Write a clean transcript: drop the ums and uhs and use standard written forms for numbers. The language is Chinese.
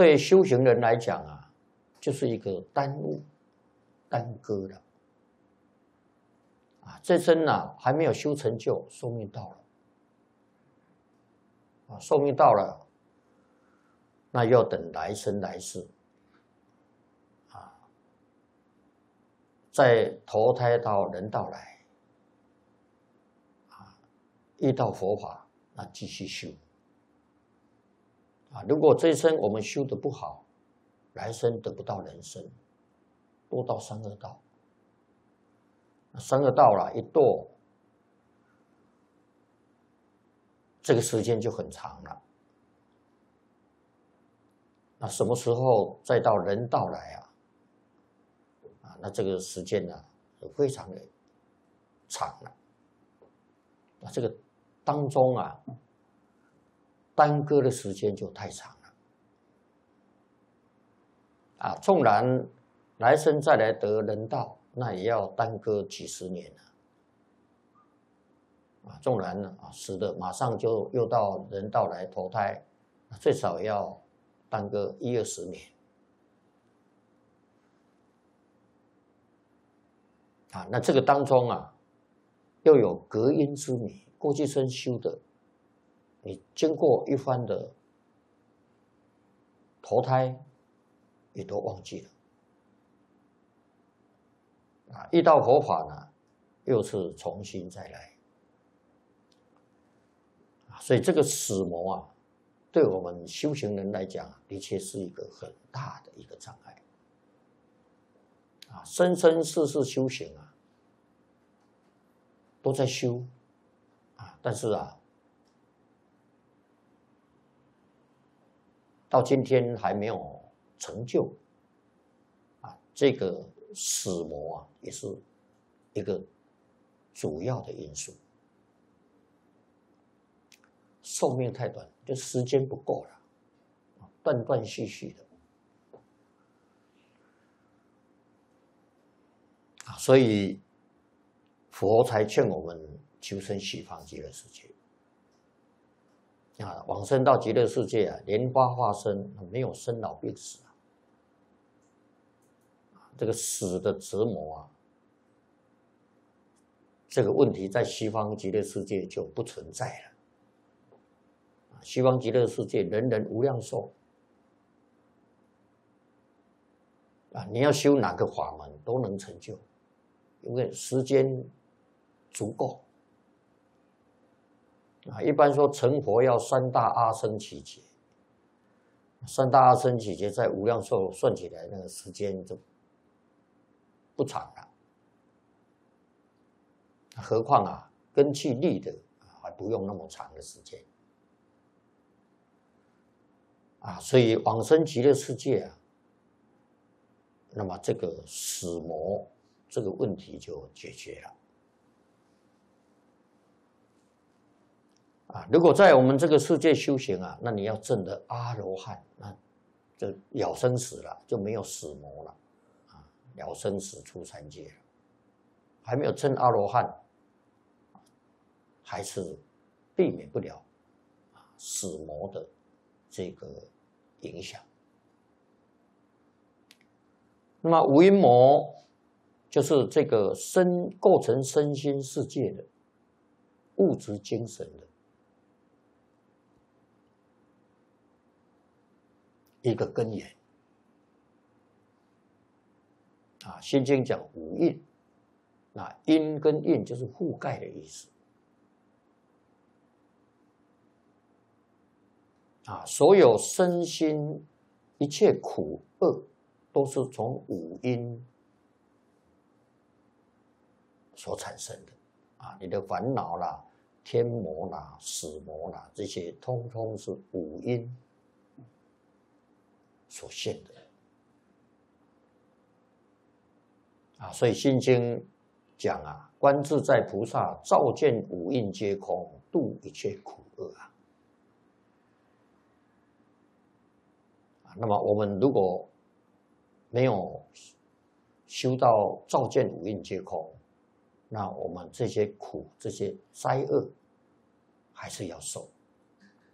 对修行人来讲啊，就是一个耽误、耽搁了。这生呢还没有修成就，寿命到了，寿命到了，那要等来生来世，再投胎到人道来，遇到佛法，那继续修。如果这一生我们修得不好，来生得不到人生，堕到三恶道。三恶道了，一堕，这个时间就很长了。那什么时候再到人道来啊？那这个时间呢，非常的长了。那这个当中啊，耽搁的时间就太长了。纵然来生再来得人道，那也要耽搁几十年了。纵然死的马上就又到人道来投胎，最少要耽搁10-20年。那这个当中又有隔因之迷，过去生修的，你经过一番的投胎，也都忘记了。遇到佛法呢，又是重新再来。所以这个死魔对我们修行人来讲，的确是一个很大的一个障碍。生生世世修行都在修但是到今天还没有成就这个死魔也是一个主要的因素。寿命太短，就时间不够了，断断续续的。所以佛才劝我们求生西方极乐世界。往生到极乐世界莲花化身，没有生老病死这个死的折磨这个问题在西方极乐世界就不存在了。西方极乐世界人人无量寿你要修哪个法门都能成就，因为时间足够一般说成佛要3大阿僧祇劫，3大阿僧祇劫在无量寿算起来，那个时间就不长了。何况根器利的还不用那么长的时间所以往生极乐世界那么这个死魔这个问题就解决了。如果在我们这个世界修行那你要证得阿罗汉，那就了生死了，就没有死魔了了生死出三界了。还没有证阿罗汉，还是避免不了死魔的这个影响。那么五阴魔就是这个构成身心世界的物质精神的一个根源心经讲五阴，那阴跟印就是覆盖的意思所有身心一切苦厄都是从五阴所产生的你的烦恼啦、天魔啦、死魔啦，这些通通是五阴所现的所以心经讲观自在菩萨照见五蕴皆空，度一切苦厄那么我们如果没有修到照见五蕴皆空，那我们这些苦、这些灾厄还是要受。